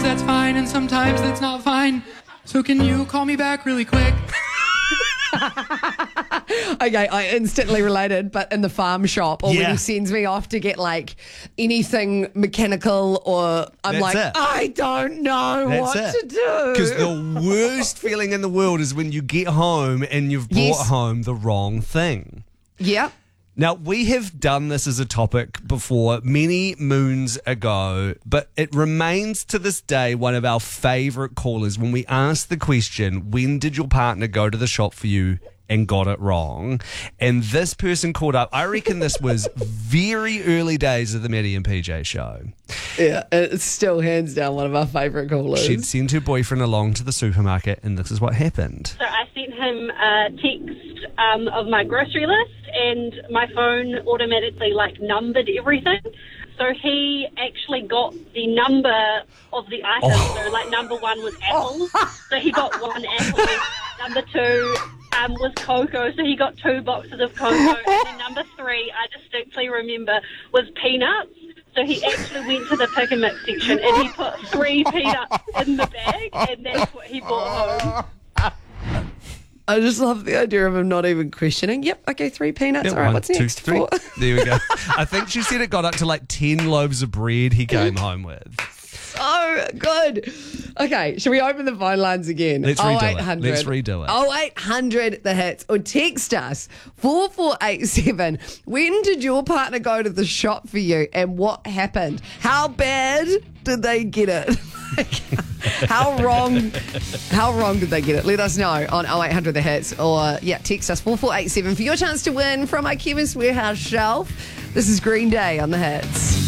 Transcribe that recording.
that's fine and sometimes that's not fine. So can you call me back really quick? Okay, I instantly related, but in the farm shop or when Yeah. he sends me off to get like anything mechanical or I'm That's like, it. I don't know That's what it. to do. Because the worst feeling in the world is when you get home and you've brought Yes. home the wrong thing. Yeah. Now, we have done this as a topic before many moons ago, but it remains to this day one of our favourite callers when we ask the question, when did your partner go to the shop for you and got it wrong? And this person called up, I reckon this was very early days of the Maddie and PJ show. Yeah, it's still hands down one of our favourite callers. She'd sent her boyfriend along to the supermarket and this is what happened. So I sent him a text of my grocery list, and my phone automatically numbered everything. So he actually got the number of the item. So number one was apple, so he got one apple. Number two was cocoa, so he got 2 boxes of cocoa. And then number three, I distinctly remember, was peanuts. So he actually went to the pick and mix section and he put 3 peanuts in the bag, and that's what he brought home. I just love the idea of him not even questioning. Yep, okay, 3 peanuts. Yeah, All right, 1, what's 2, next? 3. 4. There we go. I think she said it got up to 10 loaves of bread he came home with. So good. Okay, should we open the phone lines again? Let's redo it. 0800. Let's redo it. 0800 the hits or text us 4487. When did your partner go to the shop for you and what happened? How bad did they get it? How wrong did they get it? Let us know on 0800 the hits or text us 4487 for your chance to win from our Chemist Warehouse shelf. This is Green Day on the hits.